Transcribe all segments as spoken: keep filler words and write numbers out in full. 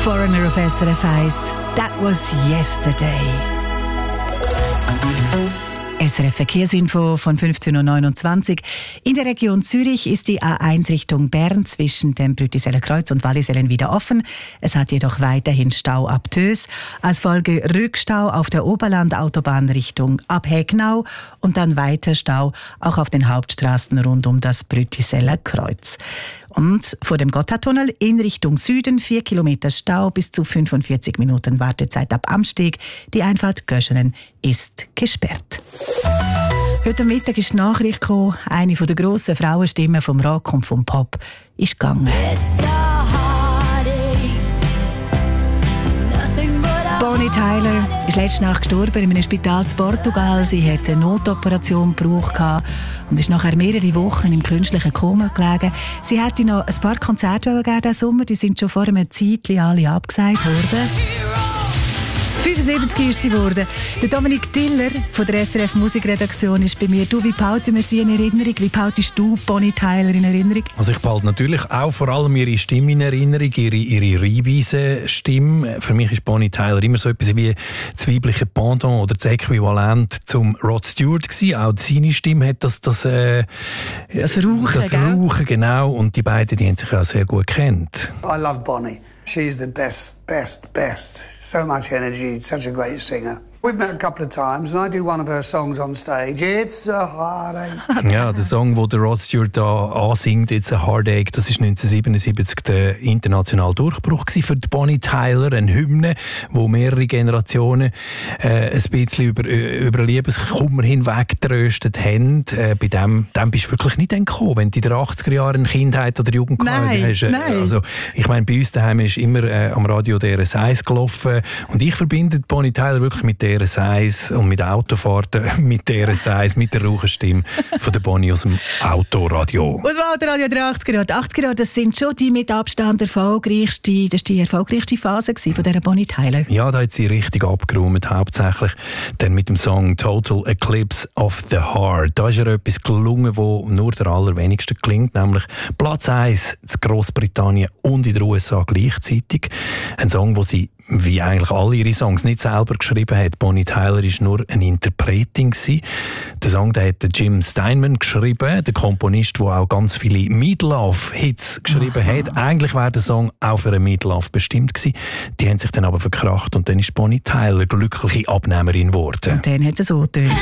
Foreigner auf S R F eins. That was yesterday. S R F Verkehrsinfo von fünfzehn Uhr neunundzwanzig. In der Region Zürich ist die A eins Richtung Bern zwischen dem Brüttiseller Kreuz und Wallisellen wieder offen. Es hat jedoch weiterhin Stau ab Tös. Als Folge Rückstau auf der Oberlandautobahn Richtung Abhägnau und dann weiter Stau auch auf den Hauptstraßen rund um das Brüttiseller Kreuz. Und vor dem Gotthardtunnel in Richtung Süden vier Kilometer Stau, bis zu fünfundvierzig Minuten Wartezeit ab Amsteg. Die Einfahrt Göschenen ist gesperrt. Heute Mittag ist die Nachricht gekommen, eine der grossen Frauenstimmen vom Rock und vom Pop ist gegangen. Bonnie Tyler ist letzte Nacht gestorben in einem Spital in Portugal. Sie hatte eine Notoperation gebraucht und ist nachher mehrere Wochen im künstlichen Koma gelegen. Sie hätte noch ein paar Konzerte gegeben diesen Sommer, die sind schon vor einem Zeitchen alle abgesagt worden. fünfundsiebzig ist sie geworden. Der Dominik Tiller von der S R F Musikredaktion ist bei mir. Du, wie behalten wir sie in Erinnerung? Wie behaltest du Bonnie Tyler in Erinnerung? Also ich behalte natürlich auch vor allem ihre Stimme in Erinnerung, ihre, ihre Rheinweisen-Stimme. Für mich ist Bonnie Tyler immer so etwas wie das weibliche Pendant oder das Äquivalent zum Rod Stewart gewesen. Auch seine Stimme hat das, das, äh, das Rauchen, das Rauchen, genau. Und die beiden, die haben sich auch sehr gut kennt. I love Bonnie. She's the best, best, best. So much energy, such a great singer. We've met a couple of times and I do one of her songs on stage. It's a heartache. Ja, der Song, den Rod Stewart da ansingt, It's a Heartache, das war neunzehnhundertsiebenundsiebzig der internationale Durchbruch für die Bonnie Tyler, eine Hymne, wo mehrere Generationen äh, ein bisschen über, über Liebeskummer hinweg getröstet haben. Äh, bei dem, dem bist du wirklich nicht gekommen, wenn du in den achtziger Jahren eine Kindheit oder Jugend gehabt hast. Äh, nein. Also, ich meine, bei uns daheim ist immer äh, am Radio D R S eins gelaufen und ich verbinde Bonnie Tyler wirklich mit der D R S eins und mit Autofahrten, mit D R S eins, mit der Raucherstimme von der Bonnie aus dem Autoradio. Aus dem Autoradio der achtziger Jahre. Die achtziger Jahre, das sind schon die mit Abstand erfolgreichste, das war die erfolgreichste Phase von dieser Bonnie Tyler. Ja, da hat sie richtig abgeräumt, hauptsächlich dann mit dem Song Total Eclipse of the Heart. Da ist ihr etwas gelungen, wo nur der allerwenigste klingt, nämlich Platz eins in Großbritannien und in den U S A gleichzeitig. Ein Song, wo sie, wie eigentlich alle ihre Songs, nicht selber geschrieben hat. Bonnie Tyler war nur eine Interpretin. Der Song den hat Jim Steinman geschrieben, der Komponist, der auch ganz viele Meatloaf-Hits geschrieben Aha. hat. Eigentlich wäre der Song auch für einen Meatloaf bestimmt gewesen. Die haben sich dann aber verkracht und dann ist Bonnie Tyler glückliche Abnehmerin geworden. Und dann hat es so getönt.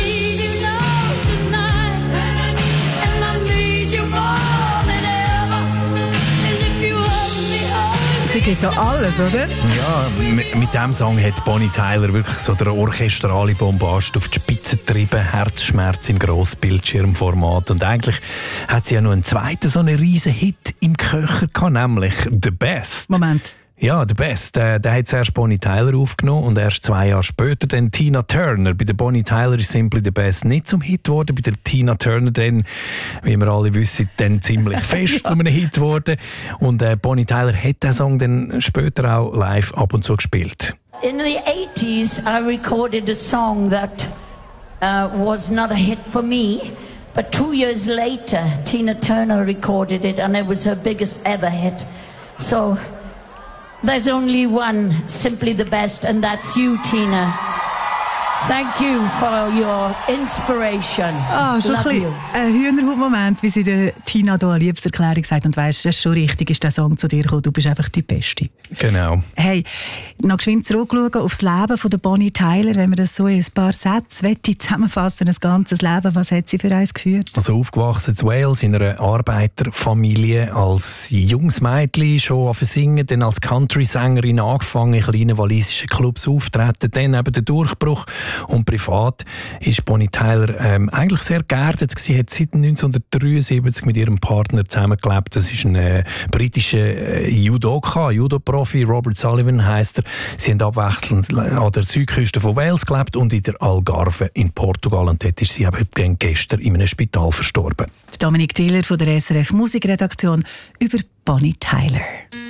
Sie geht da alles, oder? Ja, mit, mit diesem Song hat Bonnie Tyler wirklich so der orchestrale Bombast auf die Spitze getrieben, Herzschmerz im Grossbildschirmformat. Und eigentlich hat sie ja noch einen zweiten so einen riesen Hit im Köcher gehabt, nämlich «The Best». Moment. Ja, «The Best». Der, der hat zuerst Bonnie Tyler aufgenommen und erst zwei Jahre später dann Tina Turner. Bei der Bonnie Tyler ist «Simply the Best» nicht zum Hit geworden. Bei der Tina Turner dann, wie wir alle wissen, dann ziemlich fest ja. zu einem Hit geworden. Und äh, Bonnie Tyler hat den Song dann später auch live ab und zu gespielt. In the eighties, I recorded a song that uh, was not a hit for me. But two years later, Tina Turner recorded it and it was her biggest ever hit. So there's only one, Simply the Best, and that's you, Tina. Thank you for your inspiration. Ah, schon Love ein you. Ein Hühnerhaut-Moment, wie sie der Tina hier eine Liebeserklärung sagt. Und weisst, das ist schon richtig, ist der Song zu dir gekommen. Du bist einfach die Beste. Genau. Hey, noch geschwind zurückschauen auf das Leben von der Bonnie Tyler. Wenn man das so in ein paar Sätze zusammenfassen, das ganze Leben, was hat sie für eins geführt? Also aufgewachsen in Wales, in einer Arbeiterfamilie, als junges Mädchen schon angefangen singen, dann als Country-Sängerin angefangen, in kleinen walisischen Clubs auftreten, dann eben der Durchbruch. Und privat ist Bonnie Tyler ähm, eigentlich sehr geerdet. Sie hat seit neunzehnhundertdreiundsiebzig mit ihrem Partner zusammengelebt. Das ist ein äh, britischer äh, Judoka, Judo-Profi, Robert Sullivan heisst er. Sie haben abwechselnd an der Südküste von Wales gelebt und in der Algarve in Portugal. Und dort ist sie eben gestern in einem Spital verstorben. Dominik Tiller von der S R F Musikredaktion über Bonnie Tyler.